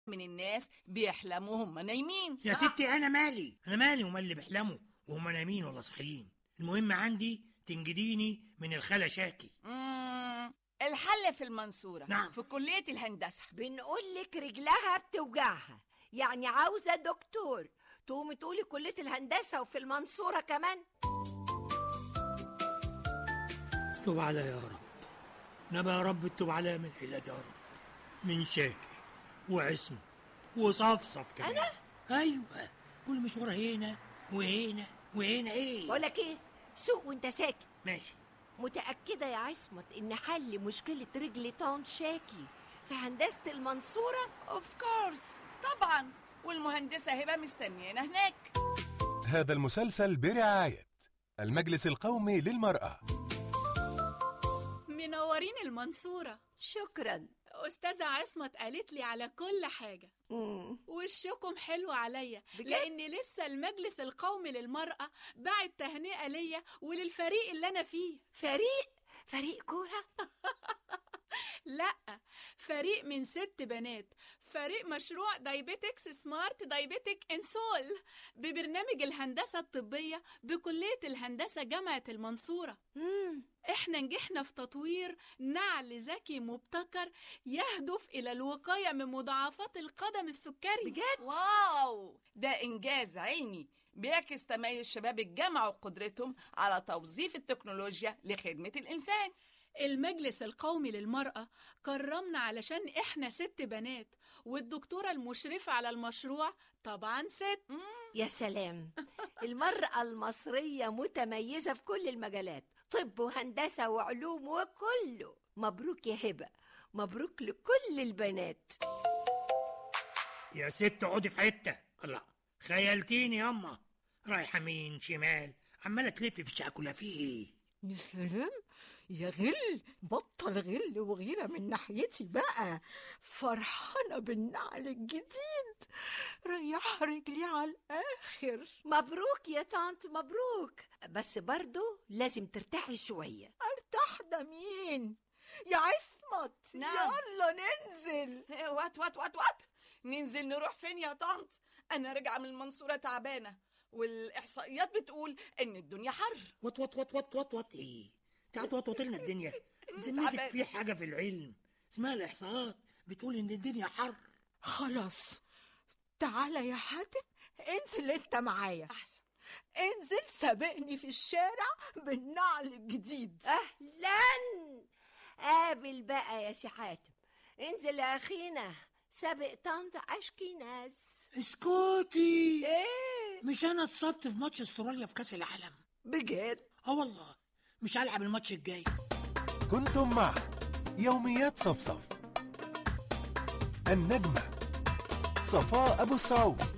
من الناس بيحلموا هم نايمين. يا ستي انا مالي ومال اللي بيحلموا وهم نايمين ولا صحيين. المهم عندي تنجديني من الخلا شاكي. الحل في المنصورة. نعم. في كلية الهندسة. بنقول لك رجلها بتوجعها، يعني عاوزة دكتور، تقومي تقولي كلية الهندسة وفي المنصورة كمان. توب عليا يا رب، نبى يا رب تتوب عليا من العلاج يا رب، من شاكي وعصمت وصفصف كمان. أنا؟ أيوة، كل مشوار هنا وهنا إيه؟ بقولك إيه، سوق وأنت ساكت. ماشي. متأكدة يا عصمت إن حل مشكلة رجل طنط شاكي في هندسة المنصورة؟ اوف كورس، طبعا، والمهندسة هبة مستنيانا هناك. هذا المسلسل برعاية المجلس القومي للمرأة. منورين المنصورة. شكرا. أستاذة عصمت قالت لي على كل حاجة. وشكم حلو عليا، لأن لسه المجلس القومي للمرأة بعت تهنئة ليا وللفريق اللي أنا فيه. فريق كورة؟ لا، فريق من 6 بنات، فريق مشروع دايبيتكس سمارت دايبيتك انسول ببرنامج الهندسة الطبية بكلية الهندسة جامعة المنصورة. احنا نجحنا في تطوير نعل ذكي مبتكر يهدف إلى الوقاية من مضاعفات القدم السكري. بجد؟ واو، ده إنجاز علمي بيعكس تميز شباب الجامعة وقدرتهم على توظيف التكنولوجيا لخدمة الإنسان. المجلس القومي للمرأة كرمنا علشان احنا 6 بنات، والدكتورة المشرفة على المشروع طبعا 6. يا سلام، المرأة المصرية متميزة في كل المجالات، طب وهندسة وعلوم وكله. مبروك يا هبة، مبروك لكل البنات. يا ست اقعدي في حتة. الله، خيلتيني ياما، رايحة يمين شمال عمالة تلف في الشقة كلها. فيه ايه؟ يا سلام يا غل، بطل غل وغيرة من ناحيتي بقى. فرحانة بالنعل الجديد، ريح رجلي على الآخر. مبروك يا طنط، مبروك، بس برضو لازم ترتاحي شوية. ارتاح ده مين يا عصمت؟ نعم. يلا ننزل. وات ننزل نروح فين يا طنط؟ أنا راجعة من المنصورة تعبانة، والإحصائيات بتقول إن الدنيا حر. وات ايه؟ تعال لنا الدنيا. ذمتك في حاجة في العلم اسمها الإحصاءات بتقول إن الدنيا حر. خلاص تعالى يا حاتم، انزل انت معايا. أحسن. انزل سابقني في الشارع بالنعل الجديد. أهلا، قابل بقى يا سي حاتم. انزل يا أخينا، سابق طنط أشكيناز. اسكوتي. ايه؟ مش أنا اتصبت في ماتش استراليا في كأس العالم؟ بجد؟ والله مش هلعب الماتش الجاي. كنتم مع يوميات صفصف. النجمة صفاء أبو السعود.